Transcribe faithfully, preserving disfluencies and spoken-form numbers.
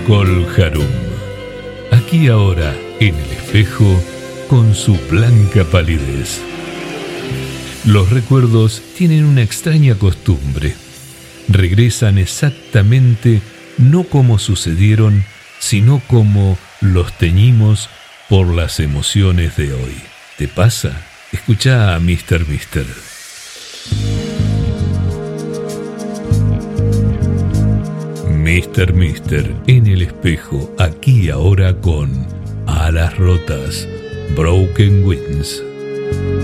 Procol Harum. Aquí ahora, en el espejo, con su blanca palidez. Los recuerdos tienen una extraña costumbre. Regresan exactamente no como sucedieron, sino como los teñimos por las emociones de hoy. ¿Te pasa? Escucha a mister Mister. mister Mister en el espejo, aquí ahora con Alas Rotas, Broken Wings.